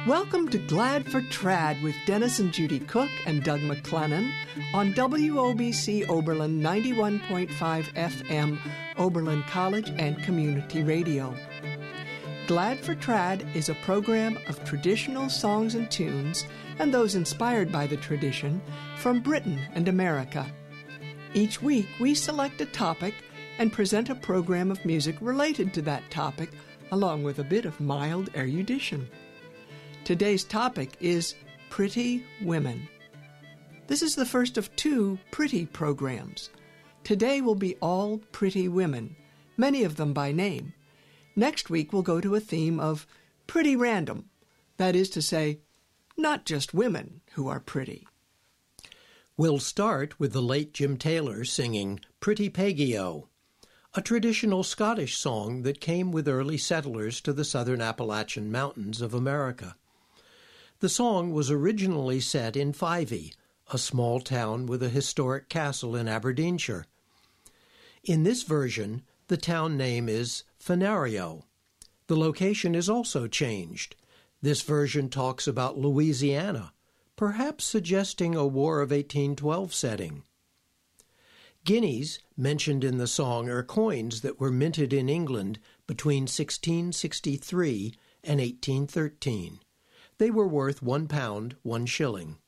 Welcome to Glad for Trad with Dennis and Judy Cook and Doug McLennan on WOBC Oberlin 91.5 FM, Oberlin College and Community Radio. Glad for Trad is a program of traditional songs and tunes and those inspired by the tradition from Britain and America. Each week we select a topic and present a program of music related to that topic, along with a bit of mild erudition. Today's topic is Pretty Women. This is the first of two Pretty programs. Today will be all pretty women, many of them by name. Next week we'll go to a theme of pretty random, that is to say, not just women who are pretty. We'll start with the late Jim Taylor singing Pretty Peggy-O, a traditional Scottish song that came with early settlers to the southern Appalachian Mountains of America. The song was originally set in Fyvie, a small town with a historic castle in Aberdeenshire. In this version, the town name is Fenario. The location is also changed. This version talks about Louisiana, perhaps suggesting a War of 1812 setting. Guineas mentioned in the song are coins that were minted in England between 1663 and 1813. They were worth £1, 1 shilling.